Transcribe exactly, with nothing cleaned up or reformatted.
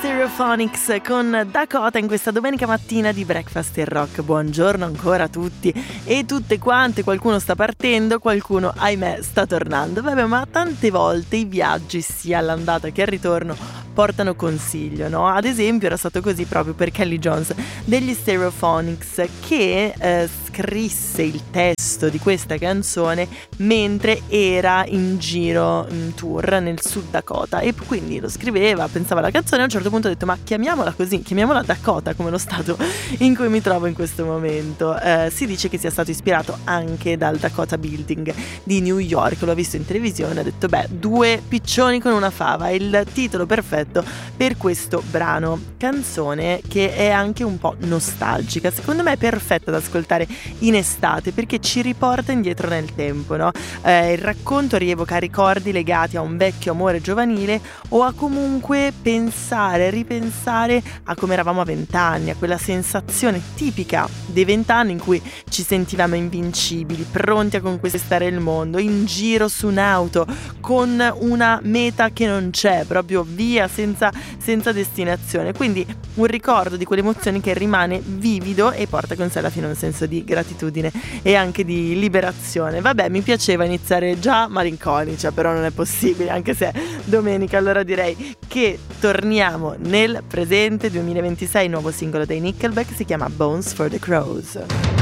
Stereophonics con Dakota in questa domenica mattina di Breakfast in Rock. Buongiorno ancora a tutti e tutte quante. Qualcuno sta partendo, qualcuno ahimè sta tornando. Vabbè, ma tante volte i viaggi sia all'andata che al ritorno portano consiglio, no? Ad esempio era stato così proprio per Kelly Jones degli Stereophonics, che eh, scrisse il testo di questa canzone mentre era in giro in tour nel Sud Dakota, e quindi lo scriveva, pensava alla canzone, e a un certo punto ha detto: ma chiamiamola così, chiamiamola Dakota, come lo stato in cui mi trovo in questo momento. Eh, si dice che sia stato ispirato anche dal Dakota Building di New York. L'ho visto in televisione, ha detto: beh, due piccioni con una fava, il titolo perfetto per questo brano. Canzone che è anche un po' nostalgica, secondo me è perfetta da ascoltare in estate perché ci riporta indietro nel tempo, no? Eh, il racconto rievoca ricordi legati a un vecchio amore giovanile o a comunque pensare, ripensare a come eravamo a vent'anni, a quella sensazione tipica dei vent'anni in cui ci sentivamo invincibili, pronti a conquistare il mondo, in giro su un'auto con una meta che non c'è, proprio via, senza, senza destinazione. Quindi un ricordo di quelle emozioni che rimane vivido e porta con sé alla fine un senso di gratitudine e anche di liberazione. Vabbè, mi piaceva iniziare già malinconica, però non è possibile, anche se è domenica. Allora direi che torniamo nel presente. Duemilaventisei, nuovo singolo dei Nickelback, si chiama Bones for the Crows.